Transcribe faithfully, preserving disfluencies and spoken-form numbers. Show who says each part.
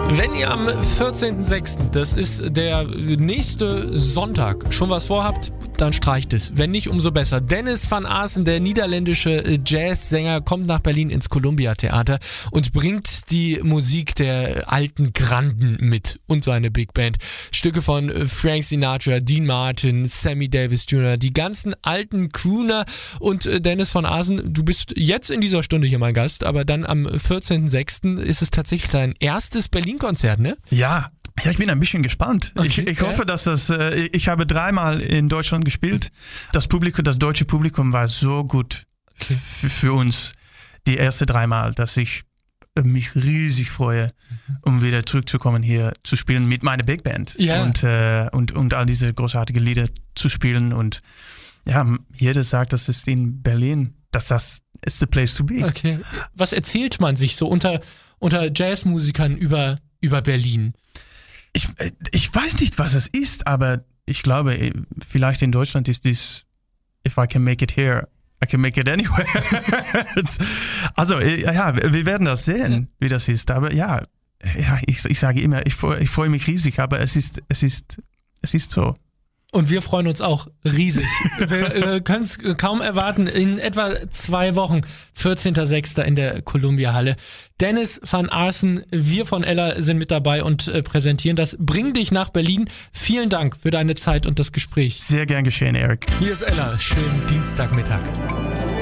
Speaker 1: Wenn ihr am vierzehnten sechsten, das ist der nächste Sonntag, schon was vorhabt, dann streicht es. Wenn nicht, umso besser. Dennis van Aassen, der niederländische Jazzsänger, kommt nach Berlin ins Columbia Theater und bringt die Musik der alten Granden mit und seine Big Band. Stücke von Frank Sinatra, Dean Martin, Sammy Davis Junior, die ganzen alten Crooner. Und Dennis van Aassen, du bist jetzt in dieser Stunde hier mein Gast, aber dann am vierzehnten sechsten ist es tatsächlich dein erstes Berlin-Konzert, ne?
Speaker 2: Ja. Ja, ich bin ein bisschen gespannt.
Speaker 1: Okay,
Speaker 2: ich ich
Speaker 1: ja.
Speaker 2: hoffe, dass das, äh, ich habe dreimal in Deutschland gespielt. Das Publikum, das deutsche Publikum war so gut
Speaker 1: Okay.
Speaker 2: f- für uns die erste dreimal, dass ich mich riesig freue, um wieder zurückzukommen hier zu spielen mit meiner Big Band
Speaker 1: Ja.
Speaker 2: und, äh, und, und all diese großartigen Lieder zu spielen. Und ja, jeder sagt, das ist in Berlin, dass das ist the place to be.
Speaker 1: Okay. Was erzählt man sich so unter, unter Jazzmusikern über, über Berlin?
Speaker 2: Ich, ich weiß nicht, was es ist, aber ich glaube, vielleicht in Deutschland ist dies, if I can make it here, I can make it anywhere. Also, ja, wir werden das sehen, wie das ist. Aber ja, ja ich, ich sage immer, ich, freu- ich freue mich riesig, aber es ist, es ist, es ist so.
Speaker 1: Und wir freuen uns auch riesig. Wir äh, können es kaum erwarten. In etwa zwei Wochen, vierzehnten sechsten in der Columbia Halle. Dennis van Aassen, wir von Ella sind mit dabei und äh, präsentieren das. Bring dich nach Berlin. Vielen Dank für deine Zeit und das Gespräch.
Speaker 2: Sehr gern geschehen, Eric.
Speaker 1: Hier ist Ella. Schönen Dienstagmittag.